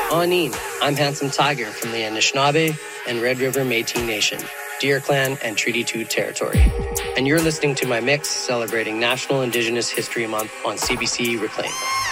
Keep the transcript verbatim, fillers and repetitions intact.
Aneen, I'm Handsome Tiger from the Anishinaabe and Red River Métis Nation, Deer Clan, and Treaty two territory. And you're listening to my mix celebrating National Indigenous History Month on C B C Reclaim.